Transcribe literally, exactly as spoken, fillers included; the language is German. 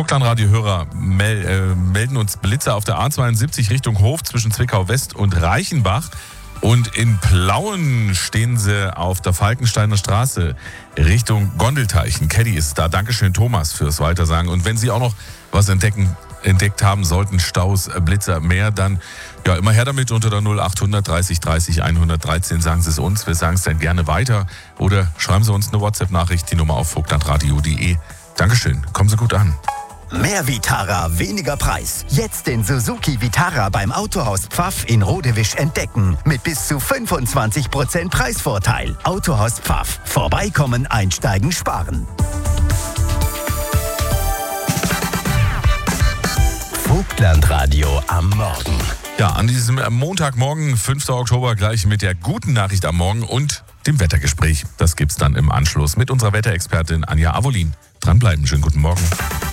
Vogtland-Radio-Hörer mel- äh, melden uns Blitzer auf der A zweiundsiebzig Richtung Hof zwischen Zwickau West und Reichenbach. Und in Plauen stehen sie auf der Falkensteiner Straße Richtung Gondelteichen. Caddy ist da. Dankeschön, Thomas, fürs Weitersagen. Und wenn Sie auch noch was entdecken, entdeckt haben sollten, Staus, Blitzer, mehr, dann ja immer her damit unter der null achthundert dreißig dreißig hundertdreizehn. Sagen Sie es uns, wir sagen es dann gerne weiter. Oder schreiben Sie uns eine WhatsApp-Nachricht, die Nummer auf vogtlandradio punkt de. Dankeschön, kommen Sie gut an. Mehr Vitara, weniger Preis. Jetzt den Suzuki Vitara beim Autohaus Pfaff in Rodewisch entdecken. Mit bis zu fünfundzwanzig Prozent Preisvorteil. Autohaus Pfaff. Vorbeikommen, einsteigen, sparen. Vogtlandradio am Morgen. Ja, an diesem Montagmorgen, fünften Oktober, gleich mit der guten Nachricht am Morgen und dem Wettergespräch. Das gibt's dann im Anschluss mit unserer Wetterexpertin Anja Avolin. Dranbleiben, schönen guten Morgen.